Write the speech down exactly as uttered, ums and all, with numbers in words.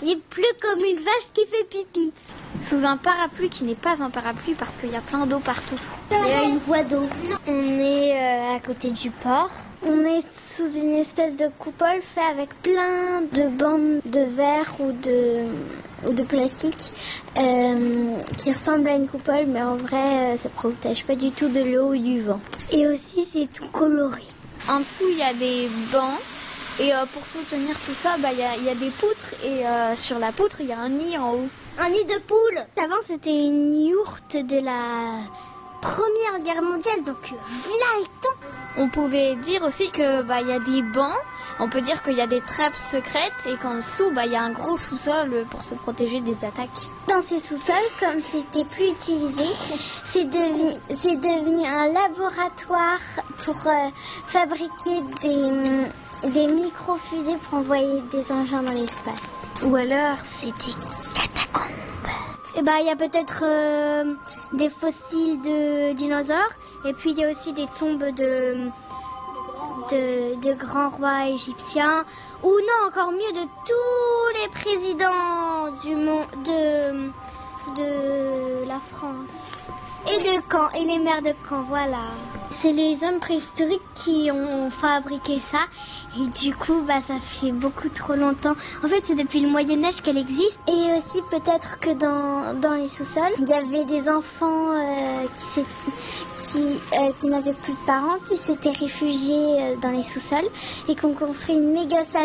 Il pleut comme une vache qui fait pipi. Sous un parapluie qui n'est pas un parapluie parce qu'il y a plein d'eau partout. Il y a une voie d'eau. On est euh, à côté du port. On est sous une espèce de coupole fait avec plein de bandes de verre ou de, ou de plastique euh, qui ressemblent à une coupole, mais en vrai, euh, ça ne protège pas du tout de l'eau ou du vent. Et aussi, c'est tout coloré. En dessous, il y a des bancs. Et euh, pour soutenir tout ça, bah, y, a, y a des poutres. Et euh, sur la poutre, il y a un nid en haut. Un nid de poule. Avant, c'était une yourte de la Première Guerre mondiale, donc là le temps. On pouvait dire aussi que bah, y a des bancs. On peut dire qu'il y a des trappes secrètes et qu'en dessous, bah, y a un gros sous-sol pour se protéger des attaques. Dans ces sous-sols, comme c'était plus utilisé, c'est devenu, c'est devenu un laboratoire pour euh, fabriquer des, des micro-fusées pour envoyer des engins dans l'espace. Ou alors, c'est des catacombes. Et bah, il y a peut-être euh, des fossiles de dinosaures, et puis il y a aussi des tombes de... De, de grands rois égyptiens, ou non, encore mieux, de tous les présidents du monde, de, de la France, et de Caen, et les maires de Caen, voilà. C'est les hommes préhistoriques qui ont fabriqué ça, et du coup, bah, ça fait beaucoup trop longtemps. En fait, c'est depuis le Moyen-Âge qu'elle existe, et aussi peut-être que dans, dans les sous-sols, il y avait des enfants euh, qui s'étaient... qui, euh, qui n'avaient plus de parents, qui s'étaient réfugiés euh, dans les sous-sols et qui ont construit une méga salle